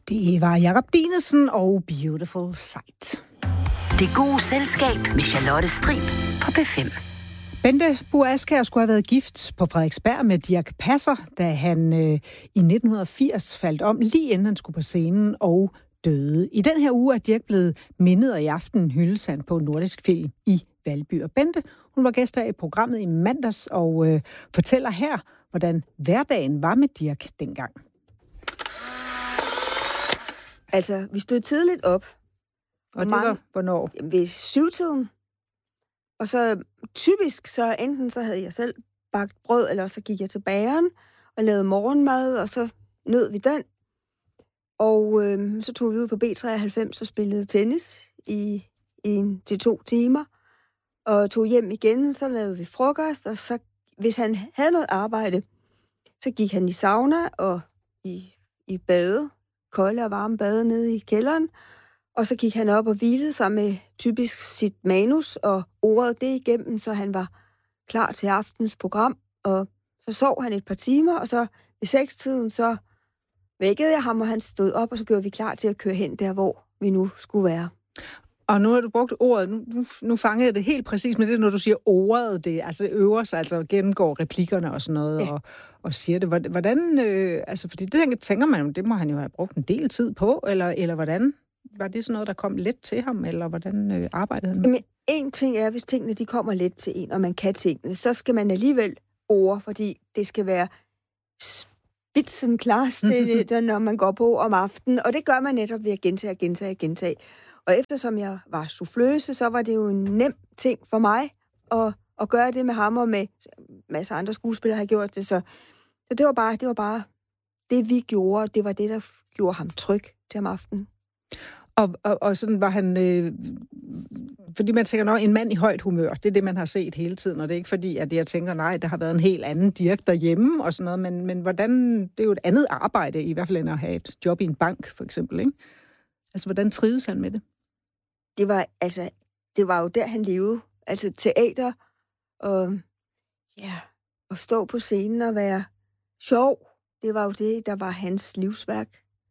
Det var Jakob Dinesen og Beautiful Sight. Det gode selskab med Charlotte Strib på P5. Bente Buaskær skulle have været gift på Frederiksberg med Dirch Passer, da han i 1980 faldt om, lige inden han skulle på scenen og døde. I den her uge er Dirch blevet mindet, og i aften hyldes han på Nordisk Film i Valby. Og Bente, hun var gæst her i programmet i mandags og fortæller her, hvordan hverdagen var med Dirch dengang. Altså, vi stod tidligt op. Og det var hvornår? Ved 7-tiden. Og så typisk, så enten så havde jeg selv bagt brød, eller så gik jeg til bageren og lavede morgenmad, og så nød vi den. Og så tog vi ud på B93 og spillede tennis i 1-2 timer. Og tog hjem igen, så lavede vi frokost, og så, hvis han havde noget arbejde, så gik han i sauna og i bade, kolde og varme bade nede i kælderen. Og så gik han op og hvilede sig med typisk sit manus og ordet det igennem, så han var klar til aftens program. Og så sov han et par timer, og så ved 6-tiden, så vækkede jeg ham, og han stod op, og så gjorde vi klar til at køre hen der, hvor vi nu skulle være. Og nu har du brugt ordet, nu fangede jeg det helt præcis, men det er, når du siger ordet, det altså øver sig, altså gennemgår replikkerne og sådan noget, ja. og siger det. Hvordan, altså fordi det tænker man, det må han jo have brugt en del tid på, eller hvordan? Var det sådan noget, der kom let til ham, eller hvordan arbejdede han med? Jamen, en ting er, hvis tingene de kommer let til en, og man kan tingene, så skal man alligevel ord, fordi det skal være spidsenklart, når man går på om aftenen, og det gør man netop ved at gentage. Og eftersom jeg var souffløse, så var det jo en nem ting for mig at gøre det med ham, og med masser af andre skuespillere har gjort det, så det var bare det, vi gjorde, det var det, der gjorde ham tryg til om aftenen. Og sådan var han, fordi man tænker, en mand i højt humør, det er det, man har set hele tiden, og det er ikke fordi, at jeg tænker, nej, der har været en helt anden Dirch derhjemme og sådan noget, men hvordan, det er jo et andet arbejde, i hvert fald end at have et job i en bank, for eksempel, ikke? Altså, hvordan trives han med det? Det var jo der, han levede. Altså, teater, og at stå på scenen og være sjov, det var jo det, der var hans livsværk.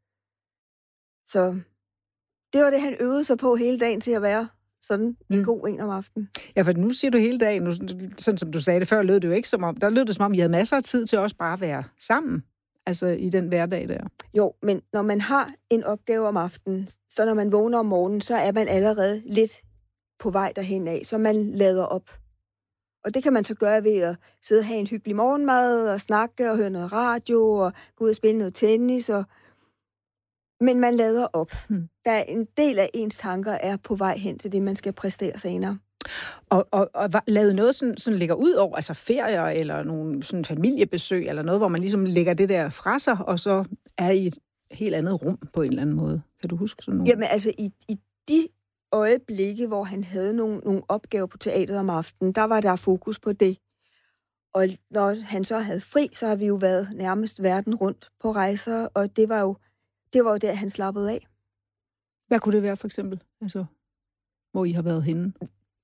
Så det var det, han øvede sig på hele dagen til at være sådan en god en om aftenen. Ja, for nu siger du hele dagen, nu, sådan som du sagde det før, lød det jo ikke som om, der lød det som om, I havde masser af tid til også bare at være sammen, altså i den hverdag der. Jo, men når man har en opgave om aftenen, så når man vågner om morgenen, så er man allerede lidt på vej derhen af, så man lader op. Og det kan man så gøre ved at sidde og have en hyggelig morgenmad, og snakke og høre noget radio, og gå ud og spille noget tennis, men man lader op. Der er en del af ens tanker er på vej hen til det, man skal præstere senere. Og lavede noget sådan ligger ud over, altså ferier eller nogle sådan familiebesøg, eller noget, hvor man ligesom lægger det der fra sig, og så er i et helt andet rum på en eller anden måde. Kan du huske sådan noget? Jamen altså, i de øjeblikke, hvor han havde nogle opgaver på teateret om aftenen, der var der fokus på det. Og når han så havde fri, så har vi jo været nærmest verden rundt på rejser, og det var jo der, han slappede af. Hvad kunne det være, for eksempel? Altså, hvor I har været henne?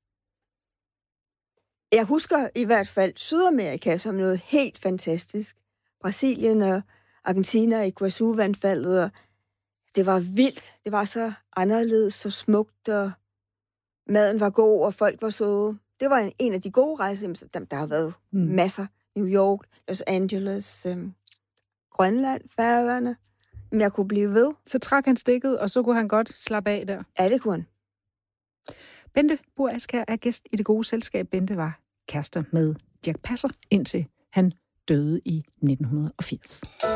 Jeg husker i hvert fald Sydamerika som noget helt fantastisk. Brasilien og Argentina og Iguazu-vandfaldet, og det var vildt. Det var så anderledes, så smukt, og maden var god, og folk var søde. Det var en af de gode rejser. Der har været masser. New York, Los Angeles, Grønland, Færøerne. Men jeg kunne blive ved. Så trak han stikket, og så kunne han godt slappe af der? Ja, det kunne han. Bente Buaskær er gæst i Det Gode Selskab. Bente var kærester med Dirch Passer, indtil han døde i 1980.